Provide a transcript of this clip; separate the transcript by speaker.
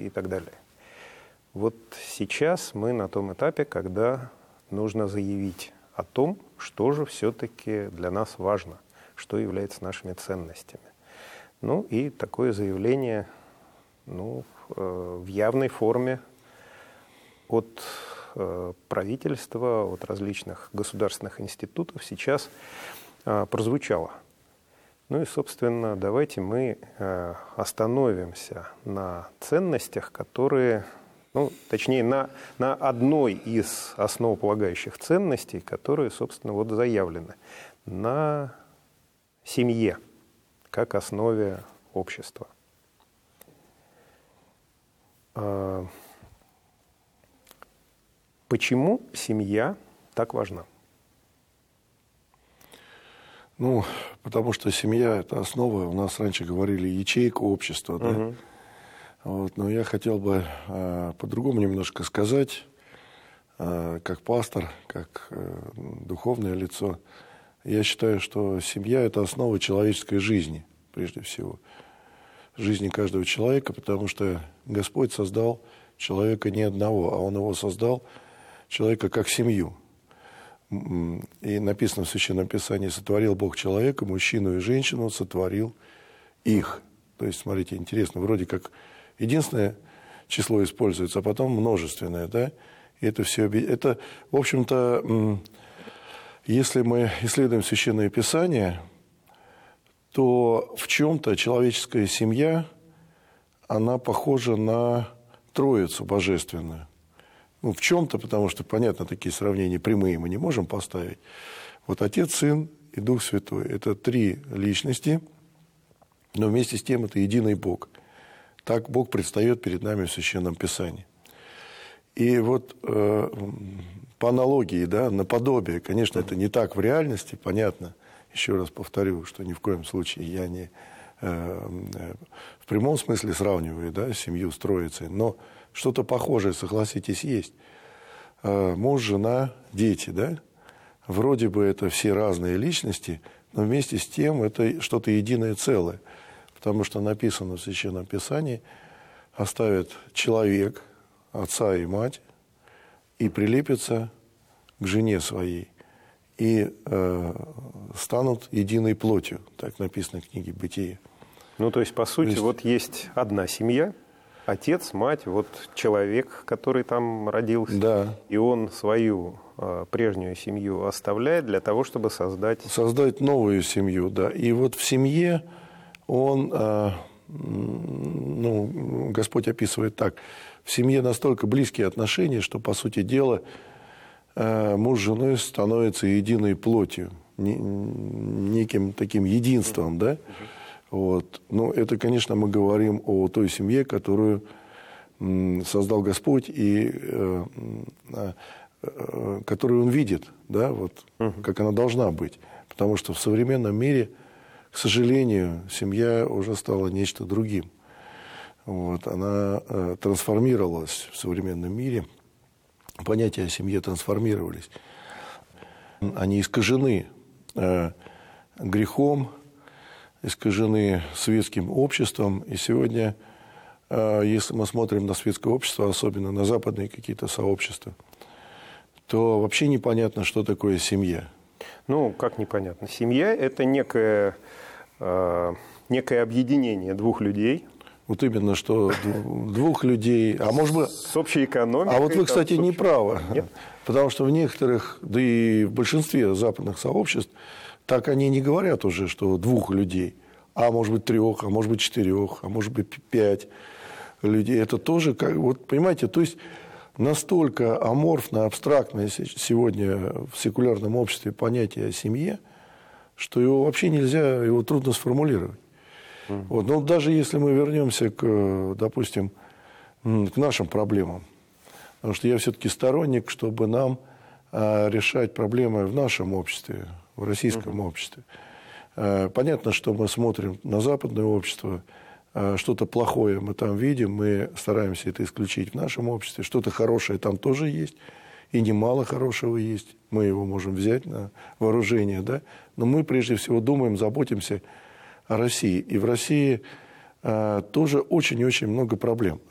Speaker 1: и так далее. Вот сейчас мы на том этапе, когда нужно заявить о том, что же все-таки для нас важно, что является нашими ценностями. Ну и такое заявление в явной форме от правительства, от различных государственных институтов сейчас прозвучало. Ну и, собственно, давайте мы остановимся на ценностях, которые, точнее, на одной из основополагающих ценностей, которые, собственно, вот заявлены, на семье, как основе общества. Почему семья так важна?
Speaker 2: Потому что семья – это основа, у нас раньше говорили, ячейка общества. Да? Но я хотел бы по-другому немножко сказать, как пастор, как духовное лицо. Я считаю, что семья – это основа человеческой жизни, прежде всего. Жизни каждого человека, потому что Господь создал человека не одного, а Он его создал, человека как семью. И написано в Священном Писании: сотворил Бог человека, мужчину и женщину, сотворил их. То есть, смотрите, интересно, вроде как единственное число используется, а потом множественное, да? И это все, это, в общем-то, если мы исследуем Священное Писание, то в чем-то человеческая семья, она похожа на Троицу Божественную. В чем-то, потому что, понятно, такие сравнения прямые мы не можем поставить. Вот Отец, Сын и Дух Святой – это три личности, но вместе с тем это единый Бог. Так Бог предстает перед нами в Священном Писании. И вот по аналогии, да, наподобие, конечно, это не так в реальности, понятно. Еще раз повторю, что ни в коем случае я не в прямом смысле сравниваю, да, семью с Троицей, но что-то похожее, согласитесь, есть. Муж, жена, дети, да? Вроде бы это все разные личности, но вместе с тем это что-то единое целое. Потому что написано в Священном Писании: оставит человек отца и мать и прилепится к жене своей, и станут единой плотью. Так написано в книге «Бытие».
Speaker 1: То есть, по сути, вот есть одна семья, отец, мать, вот человек, который там родился,
Speaker 2: да.
Speaker 1: И он свою прежнюю семью оставляет для того, чтобы создать
Speaker 2: новую семью, да. И вот в семье он, Господь описывает так: в семье настолько близкие отношения, что, по сути дела, муж с женой становятся единой плотью, неким таким единством, да. Вот. Но это, конечно, мы говорим о той семье, которую создал Господь и которую Он видит, да, вот, как она должна быть. Потому что в современном мире, к сожалению, семья уже стала нечто другим. Вот. Она трансформировалась в современном мире. Понятия о семье трансформировались. Они искажены грехом, искажены светским обществом. И сегодня, если мы смотрим на светское общество, особенно на западные какие-то сообщества, то вообще непонятно, что такое семья.
Speaker 1: Как непонятно? Семья – это некое объединение двух людей.
Speaker 2: Вот именно, что двух людей, а может быть...
Speaker 1: С общей экономикой.
Speaker 2: А вот вы, кстати, не правы.
Speaker 1: Нет?
Speaker 2: Потому что в некоторых, да и в большинстве западных сообществ, так они не говорят уже, что двух людей, а может быть трех, а может быть четырех, а может быть 5 людей. Это тоже, вот понимаете, то есть настолько аморфно, абстрактное сегодня в секулярном обществе понятие о семье, что его вообще нельзя, его трудно сформулировать. Вот. Но даже если мы вернемся допустим, к нашим проблемам, потому что я все-таки сторонник, чтобы нам решать проблемы в нашем обществе, в российском обществе. Понятно, что мы смотрим на западное общество, что-то плохое мы там видим, мы стараемся это исключить в нашем обществе, что-то хорошее там тоже есть, и немало хорошего есть, мы его можем взять на вооружение, да? Но мы прежде всего думаем, заботимся о России, и в России тоже очень и очень много проблем.